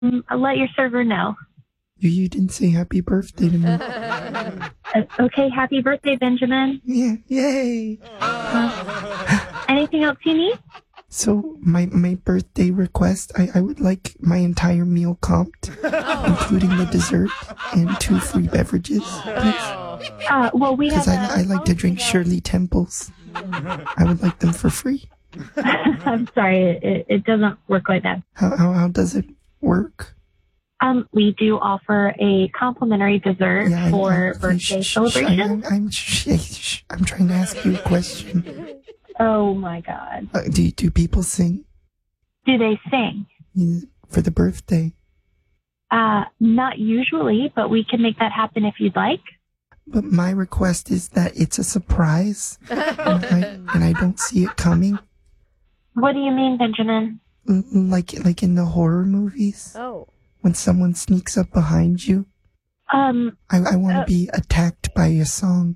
I'll let your server know. You didn't say happy birthday to me. Okay, happy birthday, Benjamin. Yeah, yay. Anything else you need? So, my birthday request, I would like my entire meal comped, including the dessert and 2 free beverages, please. Well, we have. Because I like to drink Shirley Temples. I would like them for free. I'm sorry, it doesn't work like that. How does it work? We do offer a complimentary dessert for birthday celebration. I'm trying to ask you a question. Oh my God. Do people sing? Do they sing? For the birthday? Not usually, but we can make that happen if you'd like. But my request is that it's a surprise, and I don't see it coming. What do you mean, Benjamin? Like in the horror movies? Oh. When someone sneaks up behind you? I want to be attacked by a song.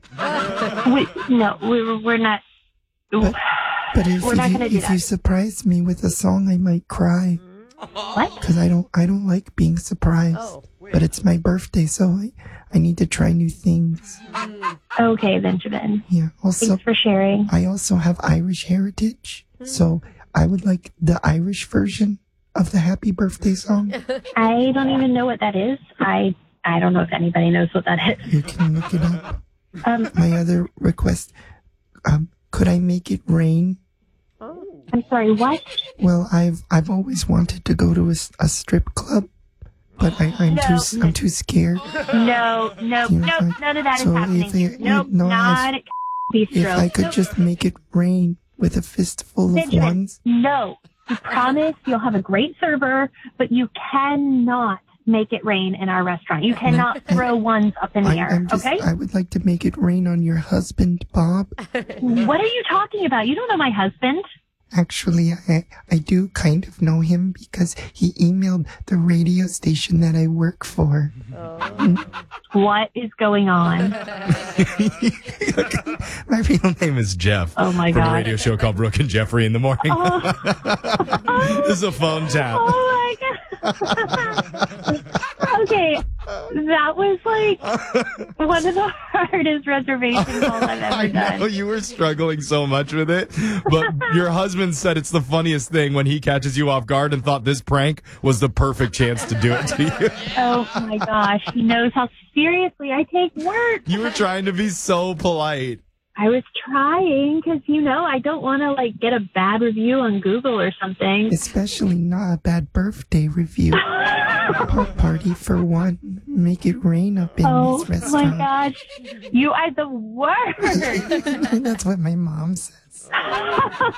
We're not. But if you surprise me with a song, I might cry. What? Because I don't like being surprised. Oh, but it's my birthday, so I need to try new things. Okay, Benjamin. Yeah. Also, thanks for sharing. I also have Irish heritage, so I would like the Irish version of the happy birthday song. I don't even know what that is. I don't know if anybody knows what that is. You can look it up. My other request, could I make it rain? Oh. I'm sorry, what? Well, I've always wanted to go to a strip club, but I'm too scared. No, none of that is happening. Not at Bistro. If I could just make it rain with a fistful of Benjamin, ones. No, I promise you'll have a great server, but you cannot make it rain in our restaurant. You cannot throw ones up in the air, okay? I would like to make it rain on your husband, Bob. What are you talking about? You don't know my husband. Actually, I do kind of know him because he emailed the radio station that I work for. Oh. What is going on? My real name is Jeff. Oh my From God. a radio show called Brooke and Jeffrey in the Morning. This is a phone tap. Oh my God. Okay, that was like one of the hardest reservation calls I've ever I done. know you were struggling so much with it, but your husband said it's the funniest thing when he catches you off guard and thought this prank was the perfect chance to do it to you. Oh my gosh, he knows how seriously I take work. You were trying to be so polite. I was trying because, I don't want to like get a bad review on Google or something. Especially not a bad birthday review. Party for one. Make it rain up in this restaurant. Oh my gosh, you are the worst. That's what my mom says.